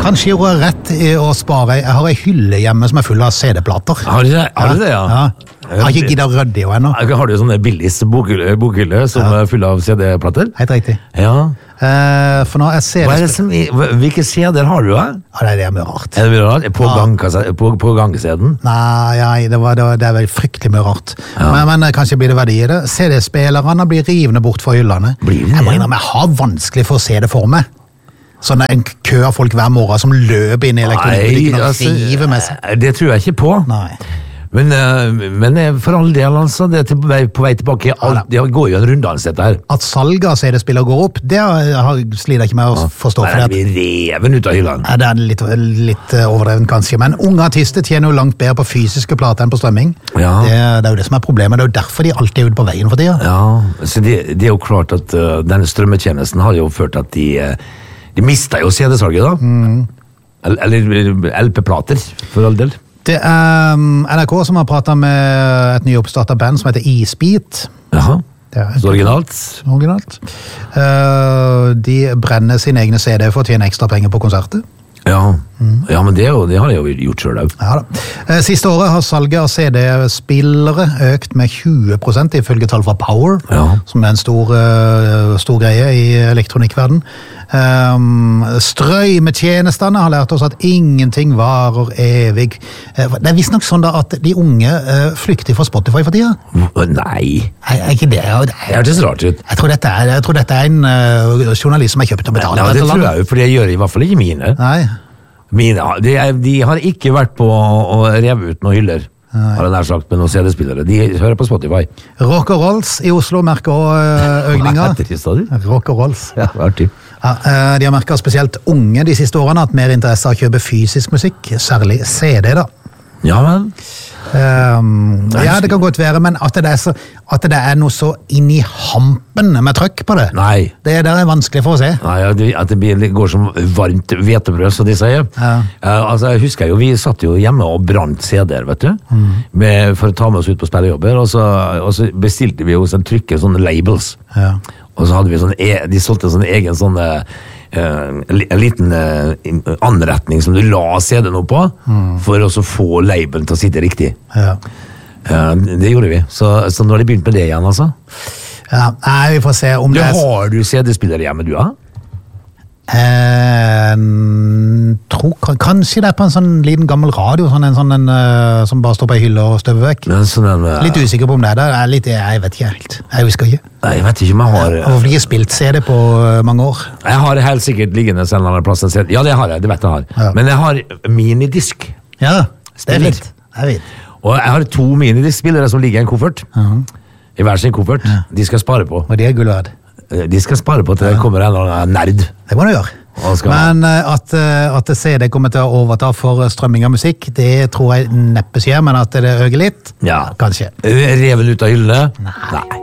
Kanskje jeg har rett I å spare. Jeg har en hylle hjemme som full av CD-plater. Har du det, ja? Ja. Jeg har ikke giddet å rydde jo ennå. Har du sånne Billis bokhylle som full av CD-plater? Helt riktig. Ja. For nå er hvilke CD-er har du da? Ja, det mye rart. Er det mye rart? På gangseden? Nei, det er vel fryktelig mye rart. Men kanskje blir det verdi I det. CD-spillerne blir rivende bort fra hyllene. Jeg må innrømme, jeg har vanskelig for å se det for meg. Sånn en kø av folk hver morgen som løper inn I elektronikken og river med seg. Det tror jeg ikke på. Nei. Men for all del, altså, det på vei tilbake, det går jo en rundans dette her. At salget av CD-spiller går opp, det sliter jeg ikke med å forstå. Men det blir reven ut av hyllene. Det litt overdreven kanskje, men unge artister tjener jo langt bedre på fysiske plater enn på strømming. Ja. Det er jo det som problemet, det er jo derfor de alltid ute på veien for tida. Ja, så det jo klart at denne strømmetjenesten har jo ført at de mistet jo CD-salget da. Eller LP-plater, for all del. Det NRK som har pratet med et nyoppstartet band som heter E-Speed. Jaha, så originalt. Originalt. De brenner sine egne CD for å tjene ekstra penger på konserter. Ja, men det har jeg jo gjort selv også. Ja da. Siste året har salget av CD-spillere økt med 20% ifølge tall fra Power, som en stor greie I elektronikkverden. Strømmetjenestene har lært oss at ingenting varer evig. Det visst nok sånn da at de unge flykter fra Spotify for tida. Nei. Ikke det. Det hørtes rart ut. Jeg tror dette en journalist som har kjøpt og betalt. Ja, det tror jeg jo, for jeg gjør I hvert fall ikke mine. Nei. De har ikke vært på å reve ut noen hyller, har jeg nær sagt, med noen CD-spillere. De hører på Spotify. Rock og Rolls I Oslo merker også økninger. Hva heter det stadig? Rock og Rolls. Ja, artig. Ja, de har merket spesielt unge de siste årene at mer interesse av å kjøpe fysisk musikk, særlig CD da. Ja, men... ja, det kan godt være, men at det noe så inn I hampen med trøkk på det. Nei. Det vanskelig for å se. Nei, at det går som varmt hvetebrød, så de sier. Altså, jeg husker jo, vi satt jo hjemme og brant CD-er, vet du, for å ta med oss ut på spillejobber, og så bestilte vi hos en trykker sånne labels. Ja. Og så hadde vi de solgte sånn egen sånn en liten anretning som du la CD-en opp på, for å så få labelen til å sitte riktig. Ja. Det gjorde vi. Så nå har de begynt med det igjen, altså. Ja, nei, vi får se om det Har du CD-spillere hjemme, du, ja? Tror kanskje det på en sånn liten gammel radio som bare står på en hylle og støver vekk litt usikker på om det litt, jeg vet ikke helt jeg husker ikke jeg vet ikke om jeg har jeg har ikke spilt CD på mange år jeg har helt sikkert liggende en eller annen plass ja det har jeg, det vet jeg har men jeg har minidisk ja, det fint og jeg har 2 minidisk-spillere som ligger I en koffert I hver sin koffert de skal spare på og de gull verdt de skal spare på til det kommer en eller annen nerd. Det må du gjøre. Men at CD kommer til å overta for strømming av musikk, det tror jeg neppe skjer, men at det øker litt, ja. Kanskje. Reven ut av hyllene? Nei.